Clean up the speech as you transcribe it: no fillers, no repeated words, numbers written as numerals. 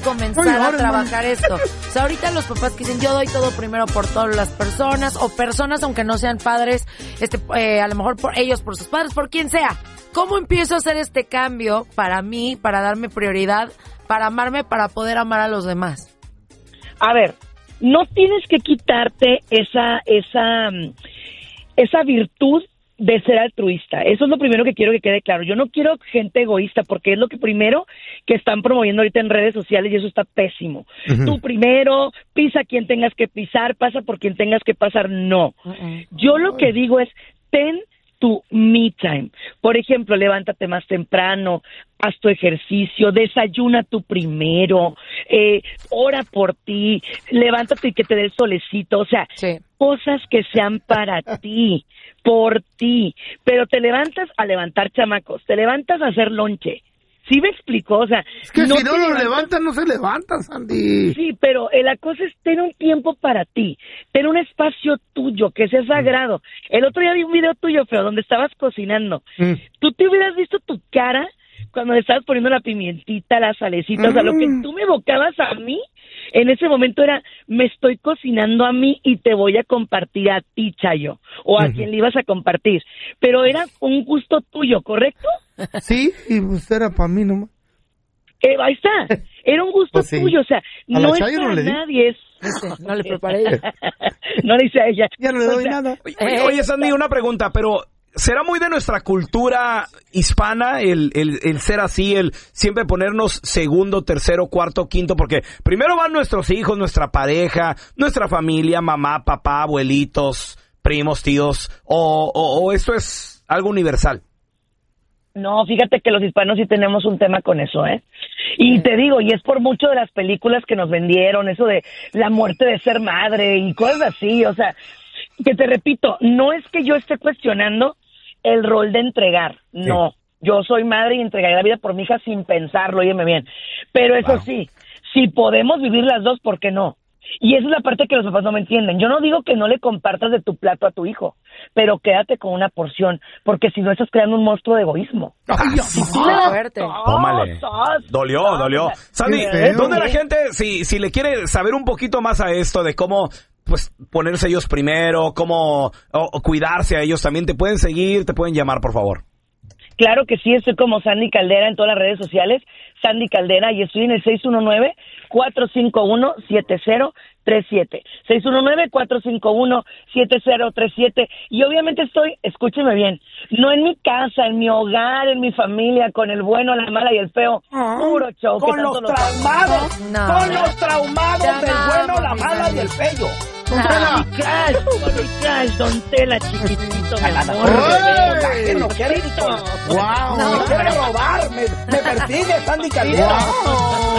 comenzar a trabajar esto? O sea, ahorita los papás que dicen, yo doy todo primero por todas las personas, o personas, aunque no sean padres, a lo mejor por ellos, por sus padres, por quien sea. ¿Cómo empiezo a hacer este cambio para mí, para darme prioridad, para amarme, para poder amar a los demás? A ver, no tienes que quitarte esa virtud de ser altruista. Eso es lo primero que quiero que quede claro. Yo no quiero gente egoísta, porque es lo que primero que están promoviendo ahorita en redes sociales, y eso está pésimo. Tú primero, pisa quien tengas que pisar, pasa por quien tengas que pasar. No. Yo lo que digo es, ten tu me time. Por ejemplo, levántate más temprano, haz tu ejercicio, desayuna tú primero, ora por ti, levántate y que te dé el solecito, o sea, cosas que sean para ti, por ti, pero te levantas a levantar chamacos, te levantas a hacer lonche. ¿Sí me explicó? O sea, es que si no lo levantan, no se levantan, Sandy. Sí, pero la cosa es tener un tiempo para ti, tener un espacio tuyo, que sea sagrado. El otro día vi un video tuyo, Feo, donde estabas cocinando. ¿Tú te hubieras visto tu cara cuando le estabas poniendo la pimientita, la salecita? O sea, lo que tú me evocabas a mí, en ese momento era, me estoy cocinando a mí y te voy a compartir a ti, Chayo, o a quien le ibas a compartir. Pero era un gusto tuyo, ¿correcto? Sí, y pues era para mí nomás. Ahí está, era un gusto tuyo, o sea, no es para nadie, no le preparé yo. No le hice a ella. Ya no le doy nada. Oye, Sandy, una pregunta, pero ¿será muy de nuestra cultura hispana el ser así, el siempre ponernos segundo, tercero, cuarto, quinto? Porque primero van nuestros hijos, nuestra pareja, nuestra familia, mamá, papá, abuelitos, primos, tíos, o esto es algo universal. No, fíjate que los hispanos sí tenemos un tema con eso, ¿eh? Y te digo, y es por mucho de las películas que nos vendieron, eso de la muerte de ser madre y cosas así, o sea, que te repito, no es que yo esté cuestionando el rol de entregar, no. Yo soy madre y entregaré la vida por mi hija sin pensarlo, óyeme bien. Pero eso sí, si podemos vivir las dos, ¿por qué no? Y esa es la parte que los papás no me entienden. Yo no digo que no le compartas de tu plato a tu hijo, pero quédate con una porción, porque si no estás creando un monstruo de egoísmo. Fuerte. Tómale. Dolió. Sandy, ¿dónde la gente, si le quiere saber un poquito más a esto de cómo pues ponerse ellos primero, cómo cuidarse a ellos, también te pueden seguir, te pueden llamar, por favor? Claro que sí, estoy como Sandy Caldera en todas las redes sociales, Sandy Caldera, y estoy en el 619-451-7037. 619-451-7037. Y obviamente estoy, escúcheme bien, no en mi casa, en mi hogar, en mi familia, con el bueno, la mala y el feo. Puro show. Con los traumados, con los traumados del bueno, la mala y el feo. Con el crash, Don Tela, chiquitito, mi amor. No quiere robar, me persigue Sandy Caldera.